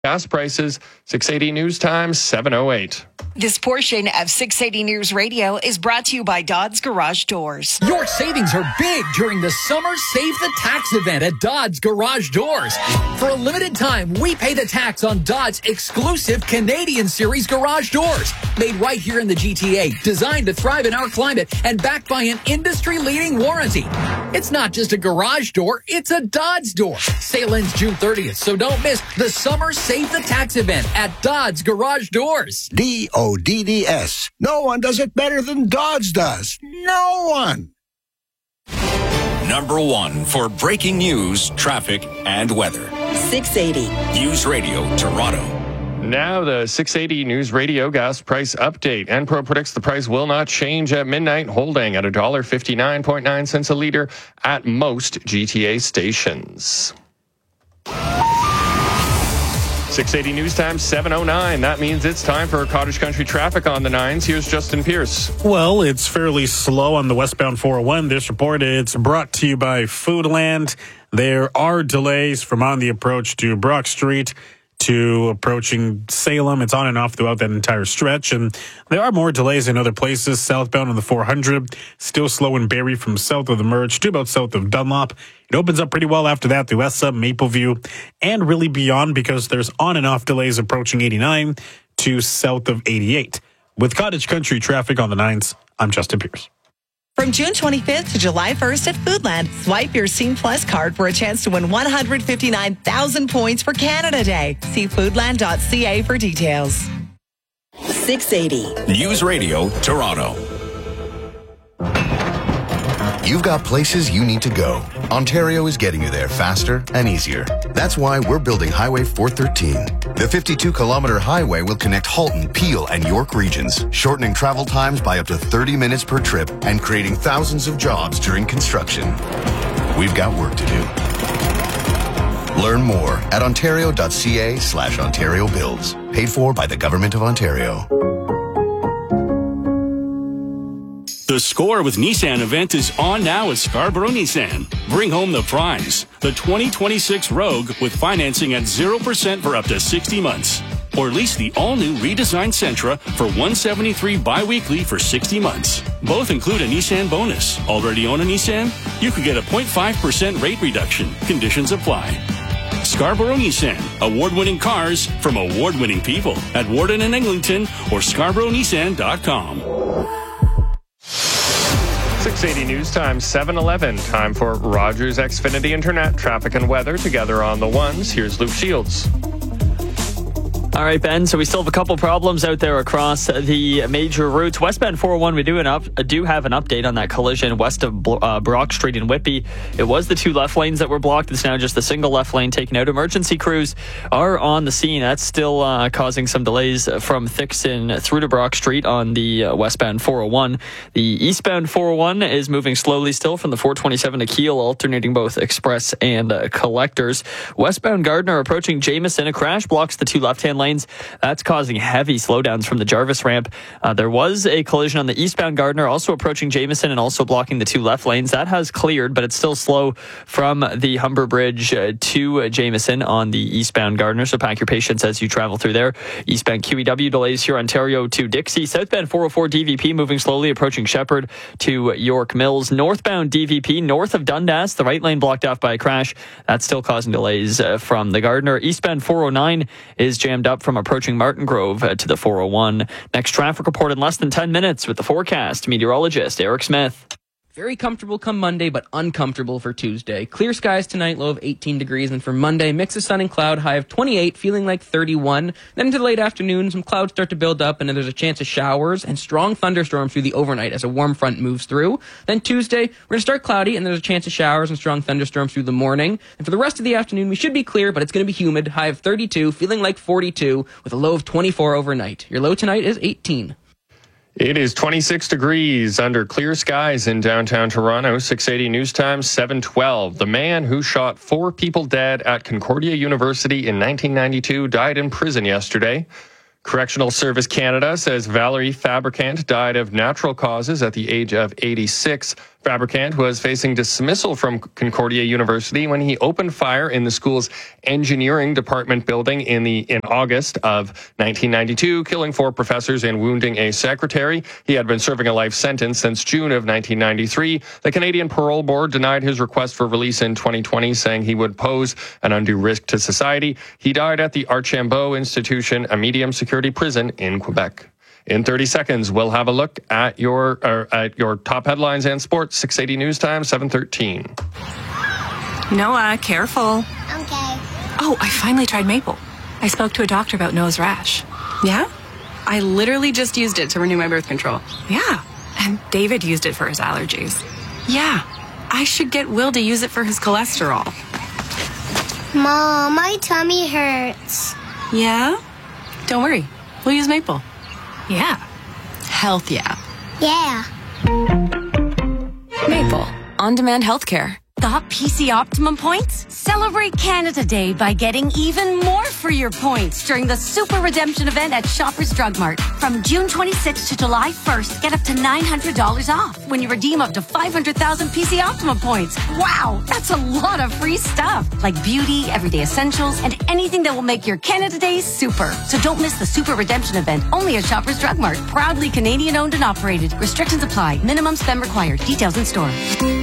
Gas prices, 680 News Time, 7:08. This portion of 680 News Radio is brought to you by Dodds Garage Doors. Your savings are big during the Summer Save the Tax event at Dodds Garage Doors. For a limited time, we pay the tax on Dodds exclusive Canadian Series garage doors. Made right here in the GTA, designed to thrive in our climate, and backed by an industry-leading warranty. It's not just a garage door, it's a Dodds door. Sale ends June 30th, so don't miss the Summer Save the Tax event at Dodds Garage Doors. DODDS. No one does it better than Dodds does. No one. Number one for breaking news, traffic, and weather. 680 News Radio Toronto. Now the 680 News Radio gas price update. Enpro predicts the price will not change at midnight, holding at $1.59.9 a litre at most GTA stations. 680 News Time, 7:09. That means it's time for Cottage Country traffic on the 9s. Here's Justin Pierce. Well, it's fairly slow on the westbound 401. This report is brought to you by Foodland. There are delays from on the approach to Brock Street to approaching Salem. It's on and off throughout that entire stretch. And there are more delays in other places. Southbound on the 400, still slow in Barrie from south of the merge to about south of Dunlop. It opens up pretty well after that through Essa, Mapleview, and really beyond because there's on and off delays approaching 89 to south of 88. With Cottage Country traffic on the 9s, I'm Justin Pierce. From June 25th to July 1st at Foodland, swipe your Scene Plus card for a chance to win 159,000 points for Canada Day. See foodland.ca for details. 680 News Radio Toronto. You've got places you need to go. Ontario is getting you there faster and easier. That's why we're building Highway 413. The 52-kilometer highway will connect Halton, Peel, and York regions, shortening travel times by up to 30 minutes per trip and creating thousands of jobs during construction. We've got work to do. Learn more at ontario.ca/Ontario Builds. Paid for by the Government of Ontario. The Score with Nissan event is on now at Scarborough Nissan. Bring home the prize, the 2026 Rogue with financing at 0% for up to 60 months. Or lease the all-new redesigned Sentra for $173 bi-weekly for 60 months. Both include a Nissan bonus. Already own a Nissan? You could get a 0.5% rate reduction. Conditions apply. Scarborough Nissan. Award-winning cars from award-winning people at Warden and Eglinton or scarboroughnissan.com. 680 News Time, 7:11. Time for Rogers Xfinity Internet traffic and weather together on the 1s. Here's Luke Shields. All right, Ben. So we still have a couple problems out there across the major routes. Westbound 401, we do have an update on that collision west of Brock Street in Whitby. It was the two left lanes that were blocked. It's now just the single left lane taken out. Emergency crews are on the scene. That's still causing some delays from Thixon through to Brock Street on the westbound 401. The eastbound 401 is moving slowly still from the 427 to Kiel, alternating both express and collectors. Westbound Gardner approaching Jameson. A crash blocks the two left-hand lanes. That's causing heavy slowdowns from the Jarvis ramp. There was a collision on the eastbound Gardner, also approaching Jameson and also blocking the two left lanes. That has cleared, but it's still slow from the Humber Bridge to Jameson on the eastbound Gardner. So pack your patience as you travel through there. Eastbound QEW delays here, Ontario to Dixie. Southbound 404 DVP moving slowly, approaching Shepherd to York Mills. Northbound DVP north of Dundas, the right lane blocked off by a crash. That's still causing delays from the Gardner. Eastbound 409 is jammed up from approaching Martin Grove to the 401. Next traffic report in less than 10 minutes with the forecast. Meteorologist Eric Smith. Very comfortable come Monday, but uncomfortable for Tuesday. Clear skies tonight, low of 18 degrees. And for Monday, mix of sun and cloud, high of 28, feeling like 31. Then into the late afternoon, some clouds start to build up, and then there's a chance of showers and strong thunderstorms through the overnight as a warm front moves through. Then Tuesday, we're going to start cloudy, and there's a chance of showers and strong thunderstorms through the morning. And for the rest of the afternoon, we should be clear, but it's going to be humid, high of 32, feeling like 42, with a low of 24 overnight. Your low tonight is 18. It is 26 degrees under clear skies in downtown Toronto. 680 News Time, 7:12. The man who shot 4 people dead at Concordia University in 1992 died in prison yesterday. Correctional Service Canada says Valerie Fabricant died of natural causes at the age of 86. Fabricant was facing dismissal from Concordia University when he opened fire in the school's engineering department building in August of 1992, killing 4 professors and wounding a secretary. He had been serving a life sentence since June of 1993. The Canadian Parole Board denied his request for release in 2020, saying he would pose an undue risk to society. He died at the Archambault Institution, a medium security prison in Quebec. In 30 seconds, we'll have a look at your top headlines and sports. 680 News Time, 7:13. Noah, careful. Okay. Oh, I finally tried maple. I spoke to a doctor about Noah's rash. Yeah? I literally just used it to renew my birth control. Yeah. And David used it for his allergies. Yeah. I should get Will to use it for his cholesterol. Mom, my tummy hurts. Yeah? Don't worry. We'll use maple. Yeah. Health, yeah. Yeah. Maple. On-demand healthcare. Got PC Optimum points? Celebrate Canada Day by getting even more for your points during the Super Redemption event at Shoppers Drug Mart. From June 26th to July 1st, get up to $900 off when you redeem up to 500,000 PC Optimum points. Wow, that's a lot of free stuff. Like beauty, everyday essentials, and anything that will make your Canada Day super. So don't miss the Super Redemption event only at Shoppers Drug Mart. Proudly Canadian owned and operated. Restrictions apply. Minimum spend required. Details in store.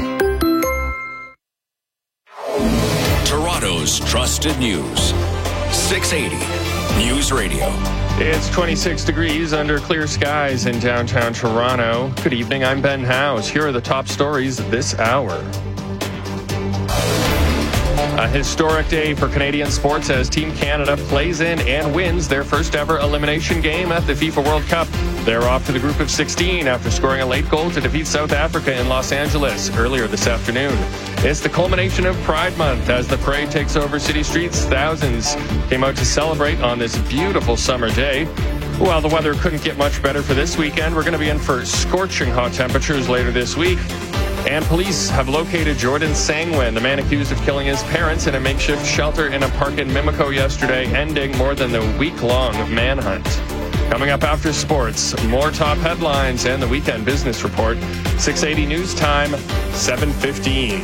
Toronto's trusted news. 680 News Radio. It's 26 degrees under clear skies in downtown Toronto. Good evening, I'm Ben Howes. Here are the top stories this hour. A historic day for Canadian sports as Team Canada plays in and wins their first ever elimination game at the FIFA World Cup. They're off to the group of 16 after scoring a late goal to defeat South Africa in Los Angeles earlier this afternoon. It's the culmination of Pride Month as the parade takes over city streets. Thousands came out to celebrate on this beautiful summer day. While the weather couldn't get much better for this weekend, we're going to be in for scorching hot temperatures later this week. And police have located Jordan Sangwin, the man accused of killing his parents in a makeshift shelter in a park in Mimico yesterday, ending more than the week-long manhunt. Coming up after sports, more top headlines and the weekend business report. 680 News Time, 7:15.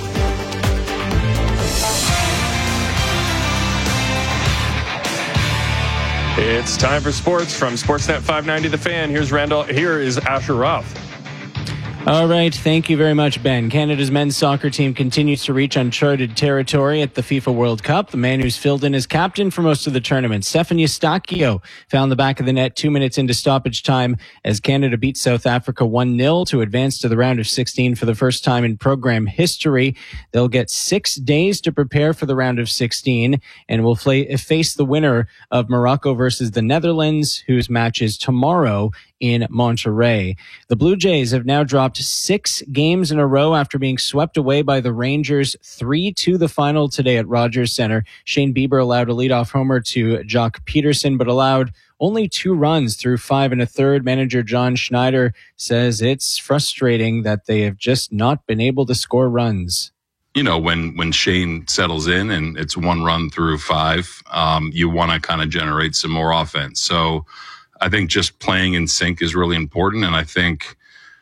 It's time for sports from Sportsnet 590 The Fan. Here is Asher Roth. All right, thank you very much, Ben. Canada's men's soccer team continues to reach uncharted territory at the FIFA World Cup. The man who's filled in as captain for most of the tournament, Stefan Eustáquio, found the back of the net 2 minutes into stoppage time as Canada beat South Africa 1-0 to advance to the round of 16 for the first time in program history. They'll get 6 days to prepare for the round of 16 and will face the winner of Morocco versus the Netherlands, whose match is tomorrow in Monterrey. The Blue Jays have now dropped 6 games in a row after being swept away by the Rangers 3-2 the final today at Rogers Center. Shane Bieber allowed a leadoff homer to Jock Peterson, but allowed only 2 runs through 5 1/3. Manager John Schneider says it's frustrating that they have just not been able to score runs. You know, when Shane settles in and it's 1 run through 5, you want to kind of generate some more offense. So I think just playing in sync is really important. And I think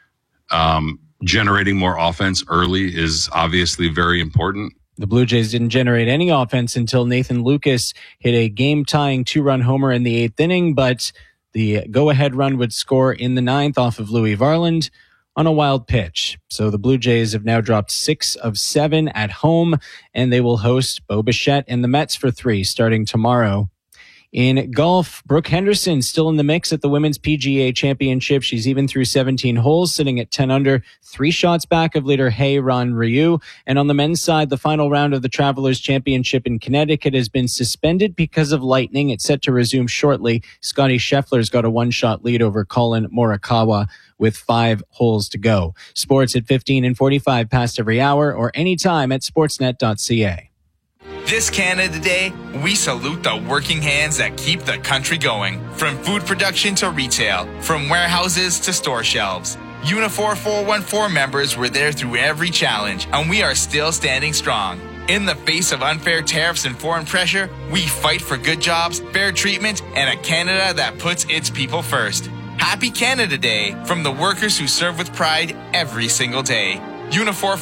generating more offense early is obviously very important. The Blue Jays didn't generate any offense until Nathan Lucas hit a game-tying 2-run homer in the 8th inning, but the go-ahead run would score in the 9th off of Louis Varland on a wild pitch. So the Blue Jays have now dropped 6 of 7 at home, and they will host Bo Bichette and the Mets for 3 starting tomorrow. In golf, Brooke Henderson still in the mix at the Women's PGA Championship. She's even through 17 holes, sitting at 10 under, 3 shots back of leader Hye-Ran Ryu. And on the men's side, the final round of the Travelers Championship in Connecticut has been suspended because of lightning. It's set to resume shortly. Scotty Scheffler's got a 1-shot lead over Colin Morikawa with 5 holes to go. Sports at 15 and 45 past every hour or anytime at sportsnet.ca. This Canada Day, we salute the working hands that keep the country going. From food production to retail, from warehouses to store shelves. Unifor 414 members were there through every challenge, and we are still standing strong. In the face of unfair tariffs and foreign pressure, we fight for good jobs, fair treatment, and a Canada that puts its people first. Happy Canada Day from the workers who serve with pride every single day. Unifor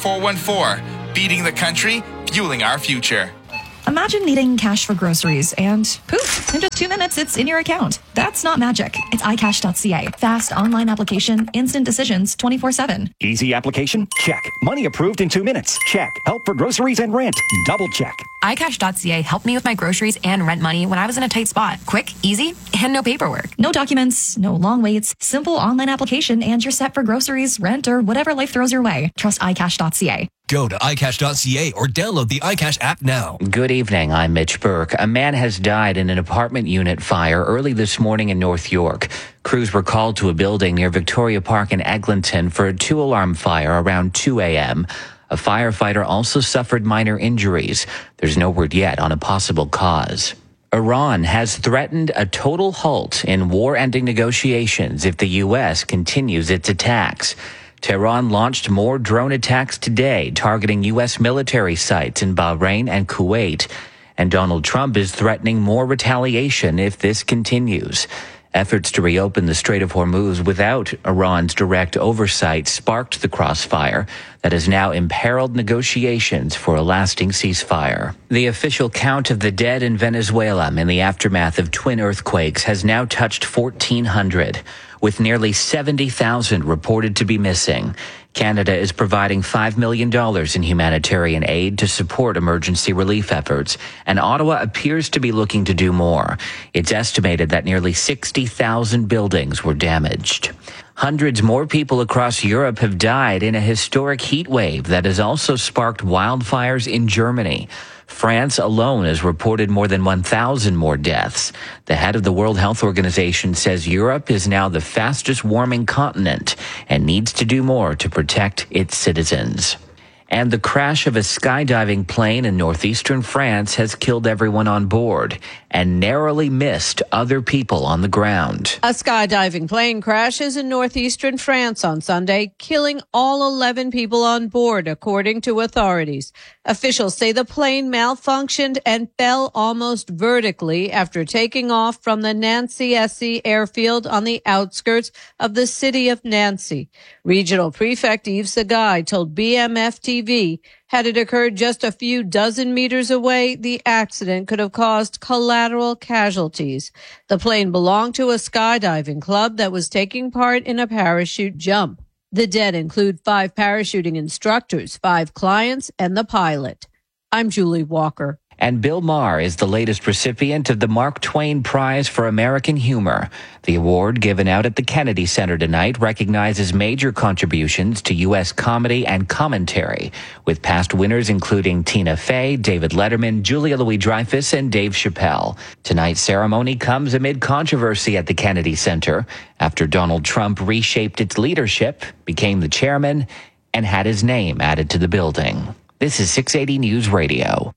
414, beating the country, fueling our future. Imagine needing cash for groceries and poof, in just 2 minutes, it's in your account. That's not magic. It's iCash.ca. Fast online application, instant decisions, 24/7. Easy application? Check. Money approved in 2 minutes? Check. Help for groceries and rent? Double check. iCash.ca helped me with my groceries and rent money when I was in a tight spot. Quick, easy, and no paperwork. No documents, no long waits, simple online application, and you're set for groceries, rent, or whatever life throws your way. Trust iCash.ca. Go to iCash.ca or download the iCash app now. Good evening, I'm Mitch Burke. A man has died in an apartment unit fire early this morning in North York. Crews were called to a building near Victoria Park in Eglinton for a 2-alarm fire around 2 a.m. A firefighter also suffered minor injuries. There's no word yet on a possible cause. Iran has threatened a total halt in war-ending negotiations if the U.S. continues its attacks. Tehran launched more drone attacks today, targeting U.S. military sites in Bahrain and Kuwait. And Donald Trump is threatening more retaliation if this continues. Efforts to reopen the Strait of Hormuz without Iran's direct oversight sparked the crossfire that has now imperiled negotiations for a lasting ceasefire. The official count of the dead in Venezuela in the aftermath of twin earthquakes has now touched 1,400, with nearly 70,000 reported to be missing. Canada is providing $5 million in humanitarian aid to support emergency relief efforts, and Ottawa appears to be looking to do more. It's estimated that nearly 60,000 buildings were damaged. Hundreds more people across Europe have died in a historic heat wave that has also sparked wildfires in Germany. France alone has reported more than 1,000 more deaths. The head of the World Health Organization says Europe is now the fastest warming continent and needs to do more to protect its citizens. And the crash of a skydiving plane in northeastern France has killed everyone on board and narrowly missed other people on the ground. A skydiving plane crashes in northeastern France on Sunday, killing all 11 people on board, according to authorities. Officials say the plane malfunctioned and fell almost vertically after taking off from the Nancy-Essy airfield on the outskirts of the city of Nancy. Regional Prefect Yves Sagai told BMF TV, had it occurred just a few dozen meters away, the accident could have caused collateral casualties. The plane belonged to a skydiving club that was taking part in a parachute jump. The dead include 5 parachuting instructors, 5 clients, and the pilot. I'm Julie Walker. And Bill Maher is the latest recipient of the Mark Twain Prize for American Humor. The award, given out at the Kennedy Center tonight, recognizes major contributions to U.S. comedy and commentary, with past winners including Tina Fey, David Letterman, Julia Louis-Dreyfus, and Dave Chappelle. Tonight's ceremony comes amid controversy at the Kennedy Center after Donald Trump reshaped its leadership, became the chairman, and had his name added to the building. This is 680 News Radio.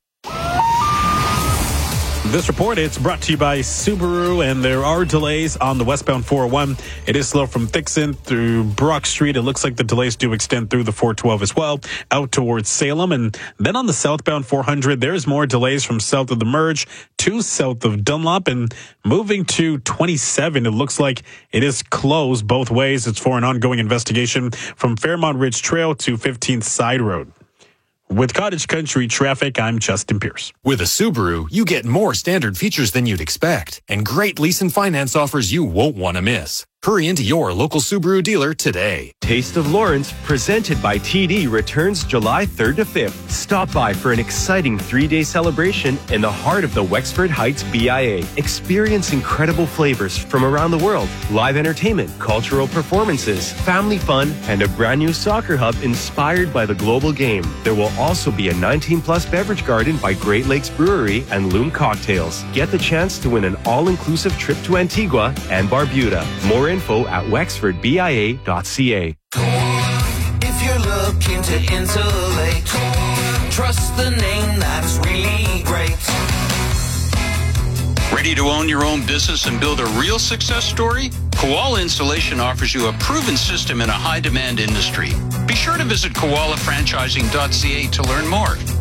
This report, it's brought to you by Subaru, and there are delays on the westbound 401. It is slow from Dixon through Brock Street. It looks like the delays do extend through the 412 as well, out towards Salem. And then on the southbound 400, there's more delays from south of the Merge to south of Dunlop. And moving to 27, it looks like it is closed both ways. It's for an ongoing investigation from Fairmont Ridge Trail to 15th Side Road. With Cottage Country Traffic, I'm Justin Pierce. With a Subaru, you get more standard features than you'd expect and great lease and finance offers you won't want to miss. Hurry into your local Subaru dealer today. Taste of Lawrence, presented by TD, returns July 3rd to 5th. Stop by for an exciting 3-day celebration in the heart of the Wexford Heights BIA. Experience incredible flavors from around the world, live entertainment, cultural performances, family fun, and a brand new soccer hub inspired by the global game. There will also be a 19-plus beverage garden by Great Lakes Brewery and Loom Cocktails. Get the chance to win an all-inclusive trip to Antigua and Barbuda. More info at wexfordbia.ca. If you're looking to insulate, trust the name that's really great. Ready to own your own business and build a real success story? Koala Installation offers you a proven system in a high-demand industry. Be sure to visit koalafranchising.ca to learn more.